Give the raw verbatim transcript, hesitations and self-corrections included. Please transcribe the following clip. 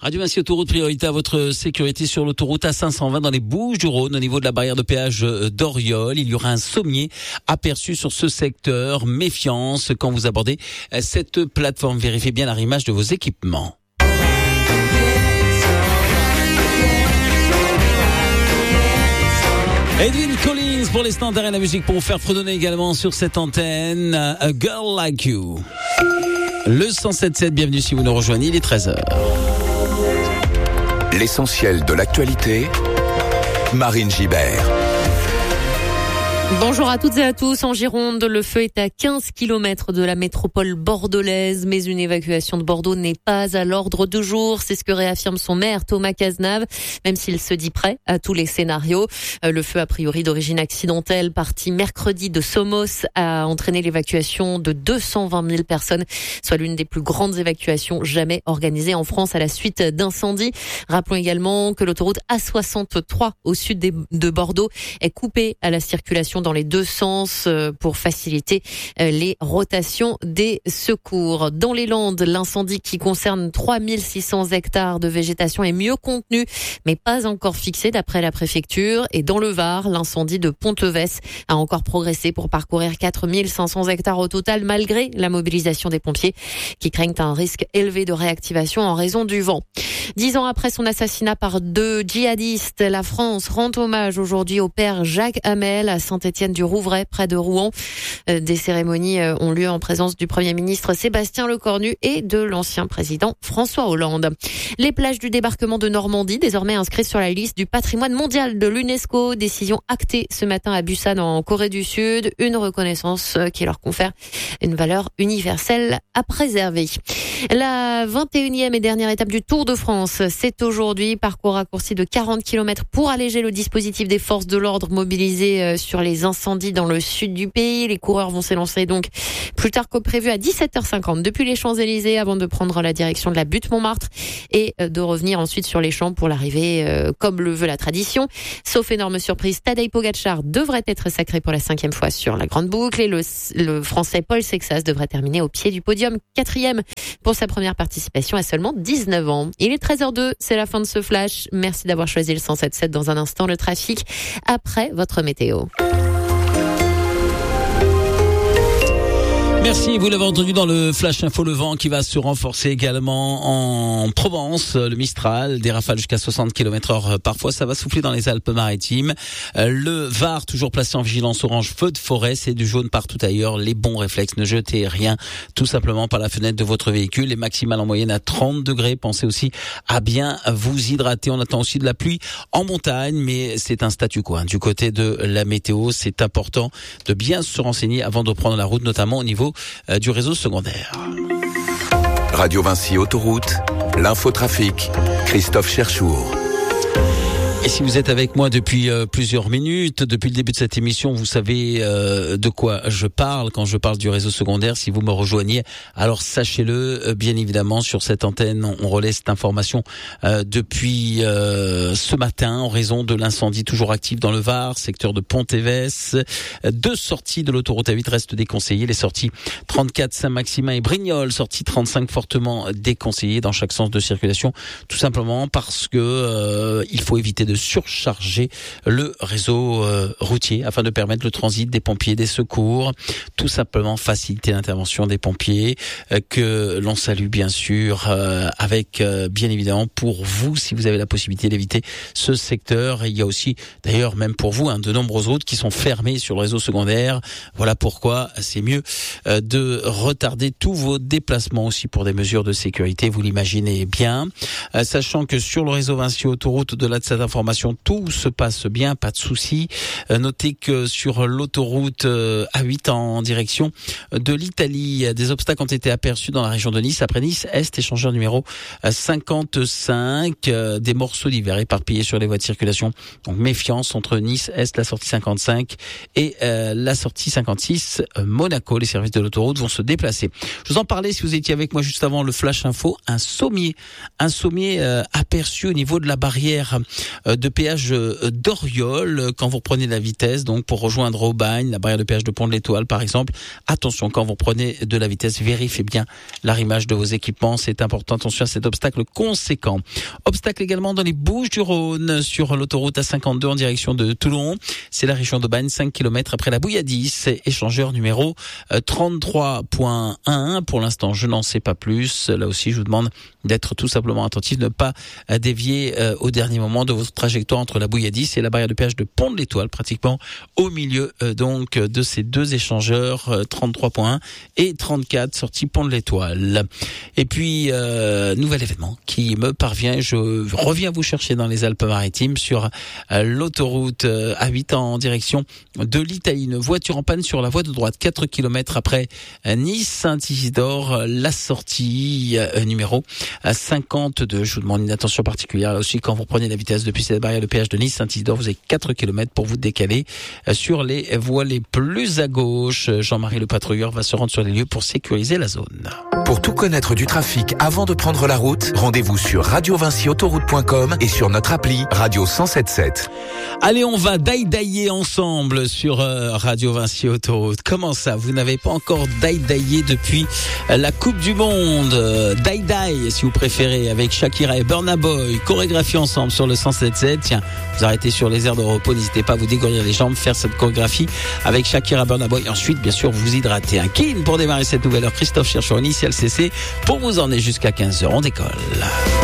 Radio Vinci Autoroute, priorité à votre sécurité sur l'autoroute A cinq cent vingt dans les Bouches-du-Rhône au niveau de la barrière de péage d'Oriol. Il y aura un sommier aperçu sur ce secteur. Méfiance quand vous abordez cette plateforme. Vérifiez bien l'arrimage de vos équipements. Edwin Collins pour les standards et la musique pour vous faire fredonner également sur cette antenne. A Girl Like You. Le cent sept virgule sept, bienvenue si vous nous rejoignez, il est treize heures. L'essentiel de l'actualité, Marine Gibert. Bonjour à toutes et à tous. En Gironde, le feu est à quinze kilomètres de la métropole bordelaise, mais une évacuation de Bordeaux n'est pas à l'ordre du jour. C'est ce que réaffirme son maire, Thomas Cazenave, même s'il se dit prêt à tous les scénarios. Le feu, a priori d'origine accidentelle, parti mercredi de Somos, a entraîné l'évacuation de deux cent vingt mille personnes, soit l'une des plus grandes évacuations jamais organisées en France à la suite d'incendies. Rappelons également que l'autoroute A soixante-trois au sud de Bordeaux est coupée à la circulation dans les deux sens pour faciliter les rotations des secours. Dans les Landes, l'incendie qui concerne trois mille six cents hectares de végétation est mieux contenu, mais pas encore fixé d'après la préfecture. Et dans le Var, l'incendie de Pontevès a encore progressé pour parcourir quatre mille cinq cents hectares au total, malgré la mobilisation des pompiers qui craignent un risque élevé de réactivation en raison du vent. Dix ans après son assassinat par deux djihadistes, la France rend hommage aujourd'hui au père Jacques Hamel à Saint-Étienne-du-Rouvray, près de Rouen. Des cérémonies ont lieu en présence du Premier ministre Sébastien Lecornu et de l'ancien président François Hollande. Les plages du débarquement de Normandie, désormais inscrites sur la liste du patrimoine mondial de l'UNESCO. Décision actée ce matin à Busan en Corée du Sud. Une reconnaissance qui leur confère une valeur universelle à préserver. La vingt et unième et dernière étape du Tour de France, c'est aujourd'hui. Parcours raccourci de quarante kilomètres pour alléger le dispositif des forces de l'ordre mobilisées sur les incendies dans le sud du pays. Les coureurs vont s'élancer donc plus tard que prévu à dix-sept heures cinquante depuis les Champs-Élysées avant de prendre la direction de la butte Montmartre et de revenir ensuite sur les champs pour l'arrivée euh, comme le veut la tradition. Sauf énorme surprise, Tadej Pogačar devrait être sacré pour la cinquième fois sur la grande boucle et le, le français Paul Sexas devrait terminer au pied du podium, quatrième pour sa première participation à seulement dix-neuf ans. Il est treize heures deux, c'est la fin de ce flash. Merci d'avoir choisi le cent sept virgule sept. Dans un instant, le trafic après votre météo. Merci, vous l'avez entendu dans le Flash Info, le vent qui va se renforcer également en Provence, le Mistral, des rafales jusqu'à soixante kilomètres heure parfois, ça va souffler dans les Alpes-Maritimes. Le Var, toujours placé en vigilance orange, feu de forêt, c'est du jaune partout ailleurs. Les bons réflexes, ne jetez rien, tout simplement par la fenêtre de votre véhicule. Les maximales en moyenne à trente degrés, pensez aussi à bien vous hydrater. On attend aussi de la pluie en montagne, mais c'est un statu quo. Hein. Du côté de la météo, c'est important de bien se renseigner avant de prendre la route, notamment au niveau du réseau secondaire. Radio Vinci Autoroute, l'infotrafic, Christophe Cherchour. Et si vous êtes avec moi depuis euh, plusieurs minutes, depuis le début de cette émission, vous savez euh, de quoi je parle quand je parle du réseau secondaire. Si vous me rejoignez, alors sachez-le, euh, bien évidemment, sur cette antenne, on, on relaie cette information euh, depuis euh, ce matin en raison de l'incendie toujours actif dans le Var, secteur de Pontevès. Deux sorties de l'autoroute A huit restent déconseillées. Les sorties trente-quatre Saint-Maximin et Brignoles, sortie trente-cinq fortement déconseillées dans chaque sens de circulation, tout simplement parce que euh, il faut éviter de surcharger le réseau euh, routier afin de permettre le transit des pompiers, des secours, tout simplement faciliter l'intervention des pompiers euh, que l'on salue bien sûr euh, avec euh, bien évidemment pour vous si vous avez la possibilité d'éviter ce secteur. Et il y a aussi d'ailleurs même pour vous hein, de nombreuses routes qui sont fermées sur le réseau secondaire. Voilà pourquoi c'est mieux euh, de retarder tous vos déplacements aussi pour des mesures de sécurité, vous l'imaginez bien. Euh, sachant que sur le réseau Vinci Autoroute, au-delà de cette information, tout se passe bien, pas de soucis. Euh, notez que sur l'autoroute euh, A huit en direction de l'Italie, des obstacles ont été aperçus dans la région de Nice. Après Nice Est, échangeur numéro cinquante-cinq, euh, des morceaux divers éparpillés sur les voies de circulation. Donc méfiance entre Nice Est, la sortie cinquante-cinq et euh, la sortie cinquante-six euh, Monaco. Les services de l'autoroute vont se déplacer. Je vous en parlais si vous étiez avec moi juste avant le Flash Info. Un sommier, un sommier euh, aperçu au niveau de la barrière de péage d'Oriol quand vous reprenez la vitesse, donc pour rejoindre Aubagne, la barrière de péage de Pont de l'Étoile par exemple. Attention, quand vous prenez de la vitesse, vérifiez bien l'arrimage de vos équipements, c'est important. Attention à cet obstacle conséquent. Obstacle également dans les Bouches-du-Rhône sur l'autoroute A cinquante-deux en direction de Toulon. C'est la région d'Aubagne, cinq kilomètres après la Bouilladis. Échangeur numéro trente-trois point un. Pour l'instant, je n'en sais pas plus. Là aussi, je vous demande d'être tout simplement attentif, de ne pas dévier euh, au dernier moment de votre trajectoire entre la Bouilladis et la barrière de péage de Pont de l'Étoile, pratiquement au milieu euh, donc de ces deux échangeurs euh, trente-trois point un et trente-quatre, sortie Pont de l'Étoile. Et puis, euh, nouvel événement qui me parvient, je reviens vous chercher dans les Alpes-Maritimes sur euh, l'autoroute euh, A huit en direction de l'Italie. Une voiture en panne sur la voie de droite, quatre kilomètres après euh, Nice-Saint-Isidore, la sortie euh, numéro cinquante-deux. Je vous demande une attention particulière là aussi quand vous prenez la vitesse depuis cette barrière de péage de Nice-Saint-Isidore. Vous avez quatre kilomètres pour vous décaler sur les voies les plus à gauche. Jean-Marie le patrouilleur va se rendre sur les lieux pour sécuriser la zone. Pour tout connaître du trafic avant de prendre la route, rendez-vous sur radio vinci autoroute point com et sur notre appli Radio cent sept sept. Allez, on va daïdailler ensemble sur euh, Radio Vinci Autoroute. Comment ça, vous n'avez pas encore daïdaillé depuis euh, la Coupe du Monde? euh, Daïdaï, si vous préférez, avec Shakira et Burna Boy, chorégraphie ensemble sur le cent sept sept. Tiens, vous arrêtez sur les aires de repos, n'hésitez pas à vous dégourdir les jambes, faire cette chorégraphie avec Shakira, Burna Boy. Et ensuite, bien sûr, vous hydratez. Un kin pour démarrer cette nouvelle heure. Christophe Chercheur, initial C C, pour vous emmener jusqu'à quinze heures. On décolle.